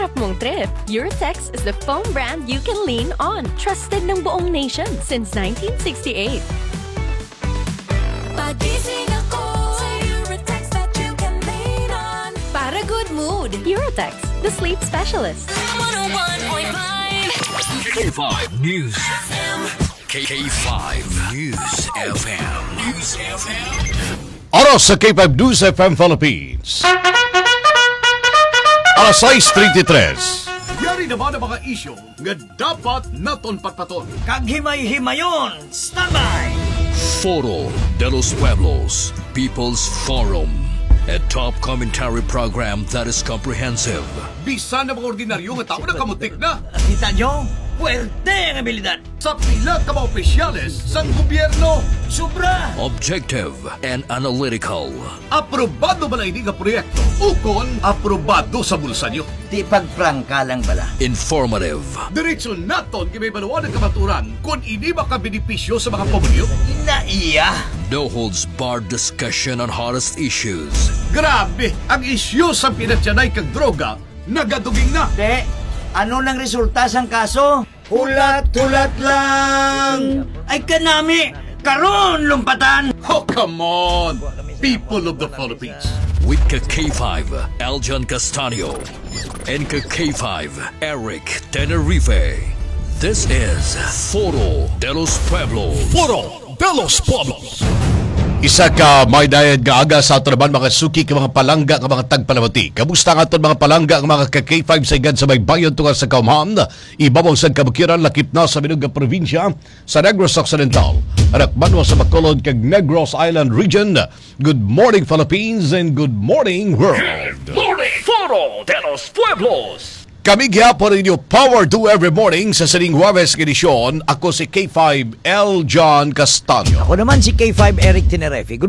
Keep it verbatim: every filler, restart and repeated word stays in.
pangarap mong trip, Eurotex is the foam brand you can lean on. Trusted ng buong nation since nineteen sixty-eight. Pagising ako sa Eurotex that you can lean on. Para good mood, Eurotex, the sleep specialist. one oh one point five K five News. F M. K five News F M. News F M. Oras sa K five News F M Philippines. Alas sais thirty-three. Yari naman ang mga isyo nga dapat naton patpaton. Kaghimay-himayon! Standby! Foro de los Pueblos, People's Forum, a top commentary program that is comprehensive, Bisan na mga ordinaryo nga tao na kamutik na. Kita nyo? Puwerte ang abilidad! Sa pila ka mga opisyales sa gobyerno. Sobra! objective, and analytical. Aprobado ba na ini nga proyekto? Ukon, aprobado sa bulsa nyo. Di pagprangka lang bala. Informative, Diretso naton kay may baluan ng kamaturan kung ini makabenepisyo sa mga pamilyo. Inaiya! no holds barred discussion on hottest issues. Grabe, ang isyo sa pinatyanay kag droga nagaduging na. De, ano nang resulta sang kaso? Hulat-hulat lang! Ay kanami! Karon lumpatan! Oh, come on, people of the Philippines. With ka K five, Aljan Castanio, and ka K five, Eric Tenerife. This is Foro de los Pueblos. Foro de los Pueblos. Isa ka may dayad nga aga sa ato naman mga suki ka mga palangga nga mga tagpalamati. Kamusta nga aton mga palangga nga mga ka K five sa igad sa may bayon tunga sa Kaumhan, ibabaw sa kabukiran lakip na sa Minugga probinsya sa Negros Occidental. Anak manwa sa Bacolod kag Negros Island Region. Good morning Philippines and good morning world. Foro de los Pueblos. Kami gihapon ninyo Power to every morning sa sining Huwebes edisyon. Ako si K five L. John Castanyo. Ako naman si K five Eric Tenerife.